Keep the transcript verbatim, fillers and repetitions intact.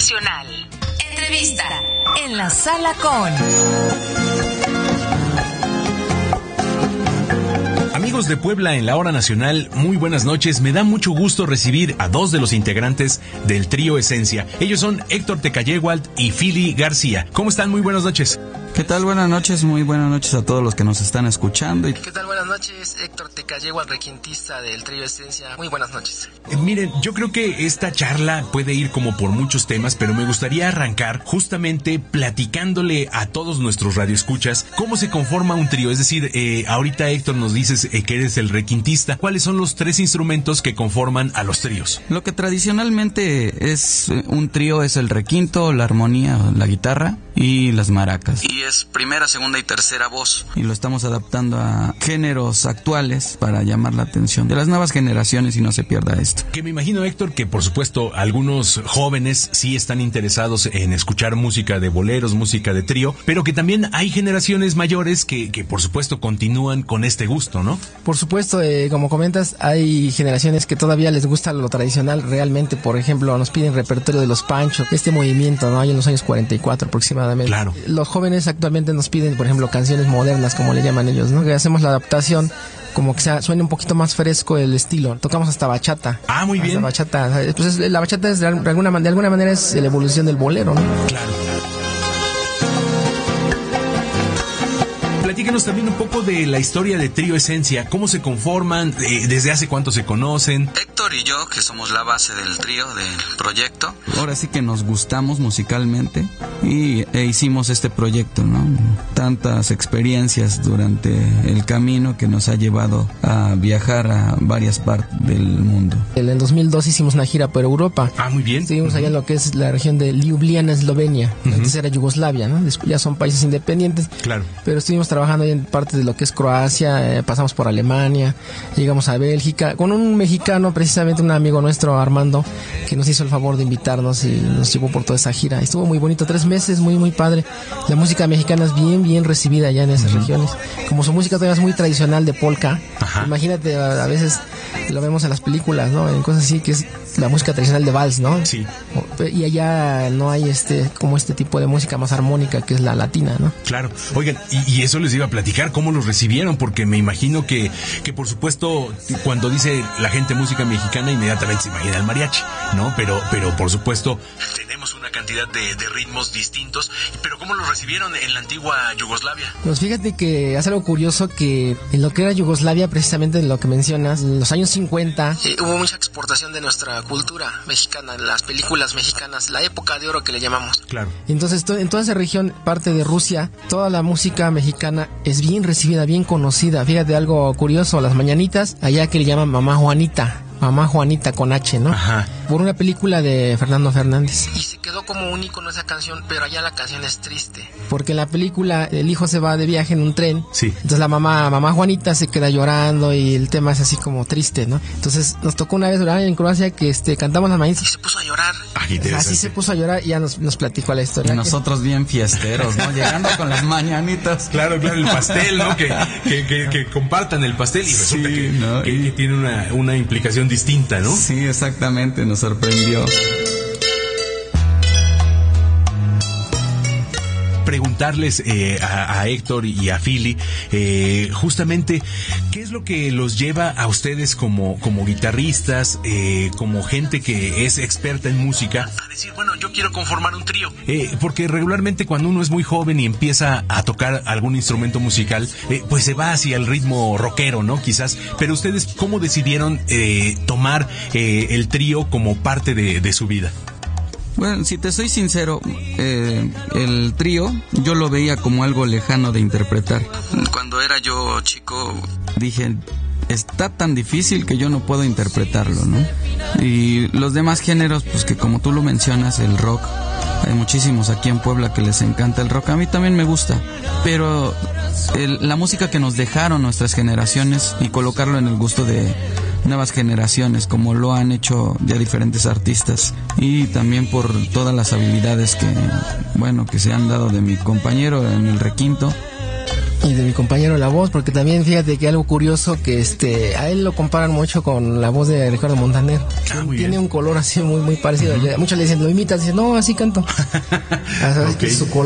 Nacional. Entrevista en la sala con... Amigos de Puebla en la Hora Nacional, muy buenas noches. Me da mucho gusto recibir a dos de los integrantes del trío Esencia. Ellos son Héctor Tecayéhuatl y Fili García. ¿Cómo están? Muy buenas noches. ¿Qué tal? Buenas noches, muy buenas noches a todos los que nos están escuchando. ¿Qué tal? Buenas noches, Héctor Tecayéhuatl, requintista del trío Esencia. Muy buenas noches. Eh, miren, yo creo que esta charla puede ir como por muchos temas, pero me gustaría arrancar justamente platicándole a todos nuestros radioescuchas cómo se conforma un trío. Es decir, eh, ahorita Héctor nos dices eh, que eres el requintista. ¿Cuáles son los tres instrumentos que conforman a los tríos? Lo que tradicionalmente es un trío es el requinto, la armonía, la guitarra y las maracas. Y es primera, segunda y tercera voz. Y lo estamos adaptando a géneros actuales para llamar la atención de las nuevas generaciones y no se pierda esto. Que me imagino, Héctor, que por supuesto algunos jóvenes sí están interesados en escuchar música de boleros, música de trío, pero que también hay generaciones mayores que, que por supuesto continúan con este gusto, ¿no? Por supuesto, eh, como comentas, hay generaciones que todavía les gusta lo tradicional realmente. Por ejemplo, nos piden repertorio de los Panchos, este movimiento, ¿no? Hay en los años cuarenta y cuatro aproximadamente. Claro. Los jóvenes actualmente nos piden, por ejemplo, canciones modernas, como le llaman ellos, ¿no? Que hacemos la adaptación como que sea, suene un poquito más fresco el estilo. Tocamos hasta bachata. Ah, muy bien. Hasta bachata. Pues es, la bachata es de alguna, de alguna manera es la evolución del bolero, ¿no? Claro. Platícanos también un poco de la historia de Trío Esencia, cómo se conforman, eh, desde hace cuánto se conocen. Héctor y yo, que somos la base del trío, del proyecto. Ahora sí que nos gustamos musicalmente y e hicimos este proyecto, ¿no? Tantas experiencias durante el camino que nos ha llevado a viajar a varias partes del mundo. En el dos mil dos hicimos una gira por Europa. Ah, muy bien. Estuvimos uh-huh. allá en lo que es la región de Ljubljana, Eslovenia. Uh-huh. Antes era Yugoslavia, ¿no? Después ya son países independientes. Claro. Pero estuvimos trabajando ahí en parte de lo que es Croacia, eh, pasamos por Alemania, llegamos a Bélgica, con un mexicano, precisamente un amigo nuestro, Armando, que nos hizo el favor de invitarnos y nos llevó por toda esa gira. Estuvo muy bonito, tres meses, muy, muy padre. La música mexicana es bien, bien recibida allá en esas uh-huh. regiones. Como su música todavía es muy tradicional de polka, ajá. Imagínate, a, a veces lo vemos en las películas, ¿no? En cosas así, que es la música tradicional de vals, ¿no? Sí. Y allá no hay este, como este tipo de música más armónica, que es la latina, ¿no? Claro. Oigan, y, y eso les iba a platicar, cómo los recibieron, porque me imagino que, que por supuesto, cuando dice la gente música mexicana, inmediatamente se imagina el mariachi, ¿no? Pero, pero por supuesto, tenemos una cantidad de, de ritmos distintos, pero ¿cómo los recibieron en la antigua Yugoslavia? Pues fíjate que hace algo curioso, que en lo que era Yugoslavia, precisamente en lo que mencionas, en los años cincuenta, eh, hubo mucha exportación de nuestra cultura mexicana, las películas mexicanas, la época de oro que le llamamos. Claro. Entonces, to- en toda esa región, parte de Rusia, toda la música mexicana es bien recibida, bien conocida. Fíjate algo curioso, las mañanitas, allá que le llaman Mamá Juanita. Mamá Juanita con H, ¿no? Ajá. Por una película de Fernando Fernández. Y se quedó como un icono esa canción, pero allá la canción es triste. Porque en la película el hijo se va de viaje en un tren. Sí. Entonces la mamá, mamá Juanita se queda llorando y el tema es así como triste, ¿no? Entonces nos tocó una vez en Croacia que este cantamos las mañanitas. Y se puso a llorar. Así se puso a llorar y ya nos, nos platicó la historia. Y nosotros bien fiesteros, ¿no? Llegando con las mañanitas. Claro, claro, el pastel, ¿no? Que, que, que, que compartan el pastel y resulta sí, que, ¿no? que, que tiene una, una implicación distinta, ¿no? Sí, exactamente, nos sorprendió. Preguntarles eh, a, a Héctor y a Fili eh, justamente qué es lo que los lleva a ustedes como, como guitarristas, eh, como gente que es experta en música, a decir, bueno, yo quiero conformar un trío, eh, porque regularmente cuando uno es muy joven y empieza a tocar algún instrumento musical, eh, pues se va hacia el ritmo rockero, ¿no? Quizás, pero ustedes, ¿cómo decidieron eh, tomar eh, el trío como parte de, de su vida? Bueno, si te soy sincero, eh, el trío yo lo veía como algo lejano de interpretar. Cuando era yo chico, dije, está tan difícil que yo no puedo interpretarlo, ¿no? Y los demás géneros, pues que como tú lo mencionas, el rock, hay muchísimos aquí en Puebla que les encanta el rock, a mí también me gusta, pero el, la música que nos dejaron nuestras generaciones y colocarlo en el gusto de nuevas generaciones, como lo han hecho ya diferentes artistas, y también por todas las habilidades que, bueno, que se han dado de mi compañero en el requinto, Y de mi compañero la voz, porque también fíjate que algo curioso que este a él lo comparan mucho con la voz de Ricardo Montaner. Ah, muy Tiene bien. un color así muy muy parecido. Uh-huh. Muchos le dicen, lo imitas, dicen, no, así canto. O sea, Okay. su color